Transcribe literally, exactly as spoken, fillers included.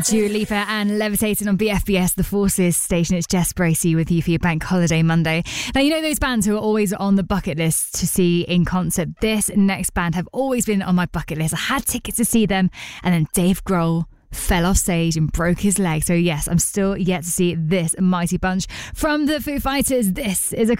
Dua Lipa and Levitating on B F B S, the Forces station. It's Jess Bracey with you for your Bank Holiday Monday. Now, you know those bands who are always on the bucket list to see in concert? This next band have always been on my bucket list. I had tickets to see them, and then Dave Grohl fell off stage and broke his leg. So yes, I'm still yet to see this mighty bunch. From the Foo Fighters, this is a